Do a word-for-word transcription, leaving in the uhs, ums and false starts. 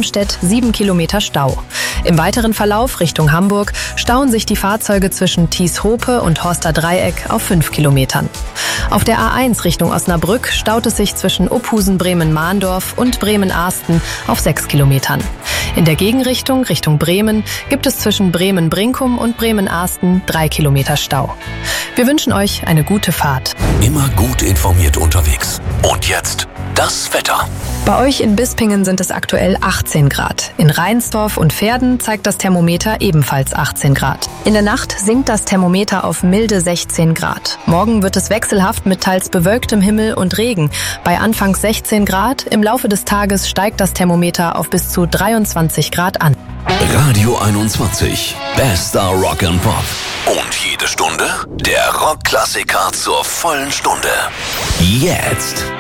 Darmstadt sieben Kilometer Stau. Im weiteren Verlauf Richtung Hamburg stauen sich die Fahrzeuge zwischen Thies-Hope und Horster Dreieck auf fünf Kilometern. Auf der A eins Richtung Osnabrück staut es sich zwischen Uphusen-Bremen-Mahndorf und Bremen-Arsten auf sechs Kilometern. In der Gegenrichtung Richtung Bremen gibt es zwischen Bremen-Brinkum und Bremen-Arsten drei Kilometer Stau. Wir wünschen euch eine gute Fahrt. Immer gut informiert unterwegs. Und jetzt das Wetter. Bei euch in Bispingen sind es aktuell achtzehn Grad. In Reinsdorf und Verden zeigt das Thermometer ebenfalls achtzehn Grad. In der Nacht sinkt das Thermometer auf milde sechzehn Grad. Morgen wird es wechselhaft mit teils bewölktem Himmel und Regen. Bei anfangs sechzehn Grad, im Laufe des Tages steigt das Thermometer auf bis zu dreiundzwanzig Grad an. Radio einundzwanzig, bester Rock and Pop. Und jede Stunde der Rockklassiker zur vollen Stunde. Jetzt